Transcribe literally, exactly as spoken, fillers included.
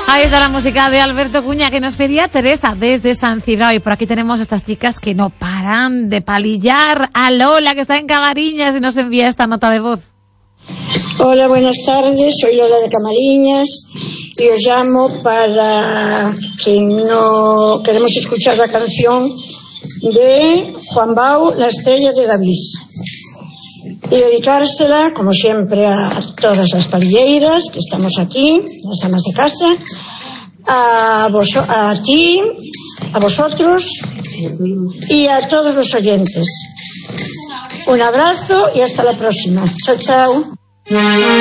Ahí está la música de Alberto Cuña que nos pedía Teresa desde San Cibrao. Y por aquí tenemos estas chicas que no paran de palillar. A Lola, que está en Camariñas y nos envía esta nota de voz. Hola, buenas tardes, soy Lola de Camariñas y os llamo para que no queremos escuchar la canción de Juan Bau, La estrella de David, y dedicársela, como siempre, a todas las palilleras que estamos aquí, las amas de casa, a, vos, a ti, a vosotros y a todos los oyentes. Un abrazo y hasta la próxima. Chao, chao.